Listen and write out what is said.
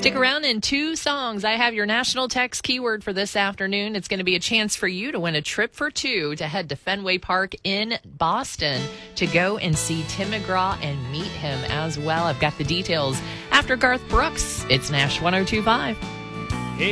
Stick around. In 2 songs, I have your national text keyword for this afternoon. It's going to be a chance for you to win a trip for 2 to head to Fenway Park in Boston to go and see Tim McGraw and meet him as well. I've got the details after Garth Brooks. It's Nash 102.5.